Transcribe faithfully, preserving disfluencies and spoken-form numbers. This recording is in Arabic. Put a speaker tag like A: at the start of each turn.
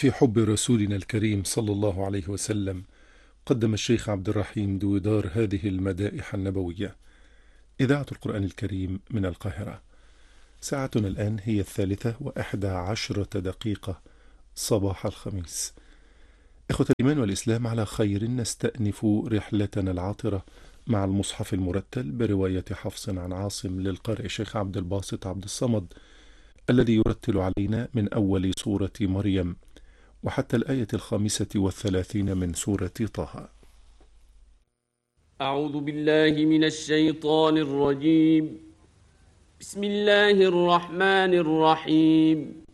A: في حب رسولنا الكريم صلى الله عليه وسلم قدم الشيخ عبد الرحيم دويدار هذه المدائح النبوية. إذاعة القرآن الكريم من القاهرة. ساعتنا الآن هي الثالثة وإحدى عشرة دقيقة صباح الخميس. إخوة الإيمان والإسلام، على خير نستأنف رحلتنا العاطرة مع المصحف المرتل برواية حفص عن عاصم للقارئ الشيخ عبد الباسط عبد الصمد، الذي يرتل علينا من أول سورة مريم وحتى الآية الخامسة والثلاثين من سورة طه.
B: أعوذ بالله من الشيطان الرجيم. بسم الله الرحمن الرحيم.